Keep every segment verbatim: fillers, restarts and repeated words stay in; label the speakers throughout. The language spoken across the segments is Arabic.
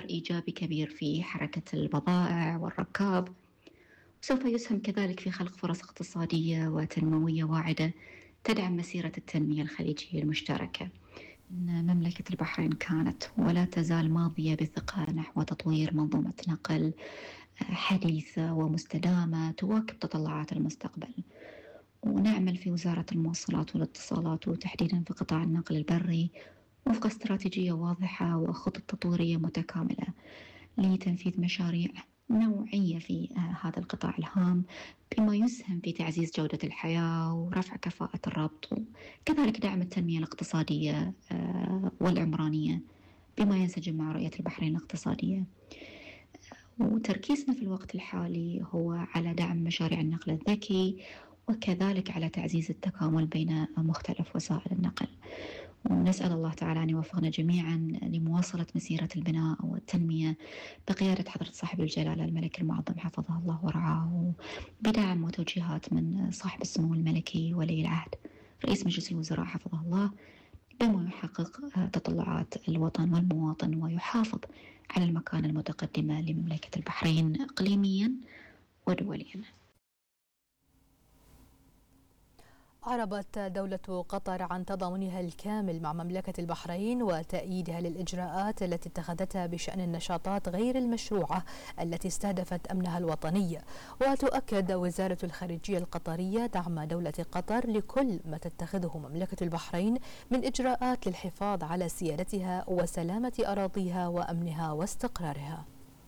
Speaker 1: إيجابي كبير في حركة البضائع والركاب، وسوف يسهم كذلك في خلق فرص اقتصادية وتنموية واعدة تدعم مسيرة التنمية الخليجية المشتركة. إن مملكة البحرين كانت ولا تزال ماضية بثقة نحو تطوير منظومة نقل حديثة ومستدامة تواكب تطلعات المستقبل، ونعمل في وزارة المواصلات والاتصالات وتحديدا في قطاع النقل البري وفق استراتيجية واضحة وخطط تطويرية متكاملة لتنفيذ مشاريع نوعية في هذا القطاع الهام، بما يسهم في تعزيز جودة الحياة ورفع كفاءة الربط، وكذلك دعم التنمية الاقتصادية والعمرانية بما ينسجم مع رؤية البحرين الاقتصادية. وتركيزنا في الوقت الحالي هو على دعم مشاريع النقل الذكي، وكذلك على تعزيز التكامل بين مختلف وسائل النقل. ونسأل الله تعالى أن يوفقنا جميعا لمواصلة مسيرة البناء والتنمية بقيادة حضرة صاحب الجلالة الملك المعظم حفظه الله ورعاه، بدعم وتوجيهات من صاحب السمو الملكي ولي العهد رئيس مجلس الوزراء حفظه الله، بما يحقق تطلعات الوطن والمواطن ويحافظ على المكانة المتقدمة لمملكة البحرين إقليميا ودوليا.
Speaker 2: أعربت دولة قطر عن تضامنها الكامل مع مملكة البحرين وتأييدها للإجراءات التي اتخذتها بشأن النشاطات غير المشروعة التي استهدفت أمنها الوطني. وتؤكد وزارة الخارجية القطرية دعم دولة قطر لكل ما تتخذه مملكة البحرين من إجراءات للحفاظ على سيادتها وسلامة أراضيها وأمنها واستقرارها.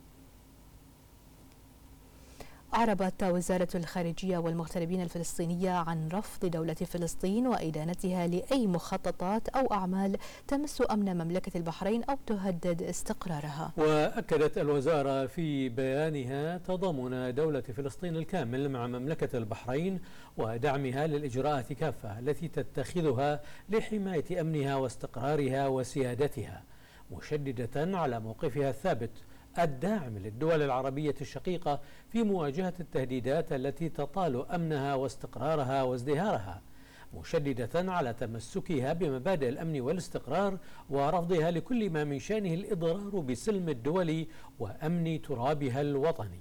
Speaker 2: أعربت وزارة الخارجية والمغتربين الفلسطينية عن رفض دولة فلسطين وإدانتها لأي مخططات أو أعمال تمس أمن مملكة البحرين أو تهدد استقرارها.
Speaker 3: وأكدت الوزارة في بيانها تضامن دولة فلسطين الكامل مع مملكة البحرين ودعمها للإجراءات كافة التي تتخذها لحماية أمنها واستقرارها وسيادتها، مشددة على موقفها الثابت الداعم للدول العربية الشقيقة في مواجهة التهديدات التي تطال أمنها واستقرارها وازدهارها، مشددة على تمسكها بمبادئ الأمن والاستقرار ورفضها لكل ما من شأنه الإضرار بسلم الدول وأمن ترابها الوطني.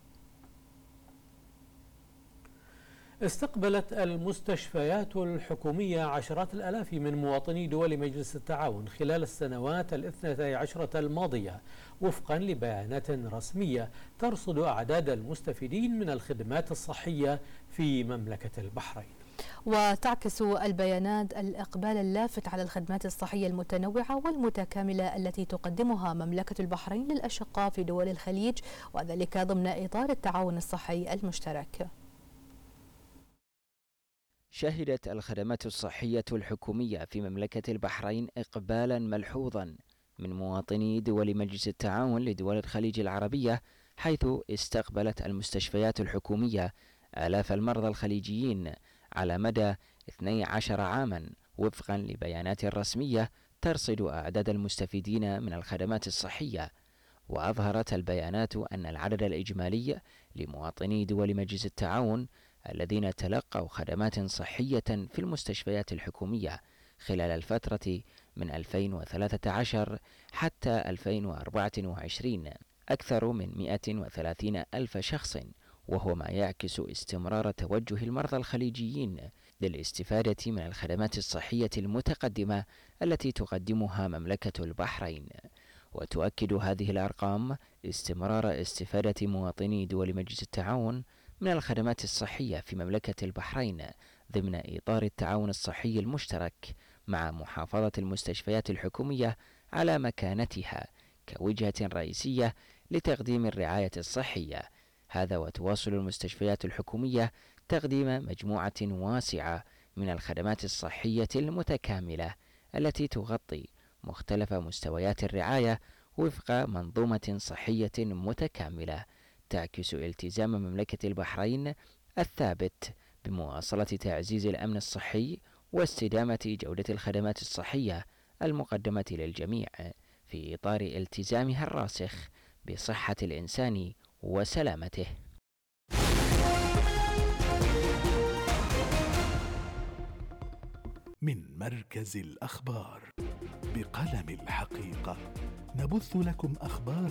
Speaker 3: استقبلت المستشفيات الحكومية عشرات الآلاف من مواطني دول مجلس التعاون خلال السنوات الاثنتي عشرة الماضية وفقا لبيانات رسمية ترصد أعداد المستفيدين من الخدمات الصحية في مملكة البحرين.
Speaker 2: وتعكس البيانات الإقبال اللافت على الخدمات الصحية المتنوعة والمتكاملة التي تقدمها مملكة البحرين للأشقاء في دول الخليج، وذلك ضمن إطار التعاون الصحي المشترك.
Speaker 4: شهدت الخدمات الصحية الحكومية في مملكة البحرين إقبالا ملحوظا من مواطني دول مجلس التعاون لدول الخليج العربية، حيث استقبلت المستشفيات الحكومية آلاف المرضى الخليجيين على مدى اثني عشر عاما وفقا لبيانات رسمية ترصد أعداد المستفيدين من الخدمات الصحية. وأظهرت البيانات أن العدد الإجمالي لمواطني دول مجلس التعاون الذين تلقوا خدمات صحية في المستشفيات الحكومية خلال الفترة من ألفين وثلاثة عشر حتى ألفين وأربعة وعشرين أكثر من مئة وثلاثين ألف شخص، وهو ما يعكس استمرار توجه المرضى الخليجيين للاستفادة من الخدمات الصحية المتقدمة التي تقدمها مملكة البحرين. وتؤكد هذه الأرقام استمرار استفادة مواطني دول مجلس التعاون من الخدمات الصحية في مملكة البحرين ضمن إطار التعاون الصحي المشترك، مع محافظة المستشفيات الحكومية على مكانتها كوجهة رئيسية لتقديم الرعاية الصحية. هذا وتواصل المستشفيات الحكومية تقديم مجموعة واسعة من الخدمات الصحية المتكاملة التي تغطي مختلف مستويات الرعاية وفق منظومة صحية متكاملة تعكس التزام مملكة البحرين الثابت بمواصلة تعزيز الأمن الصحي واستدامة جودة الخدمات الصحية المقدمة للجميع في إطار التزامها الراسخ بصحة الإنسان وسلامته.
Speaker 5: من مركز الأخبار بقلم الحقيقة نبث لكم أخبار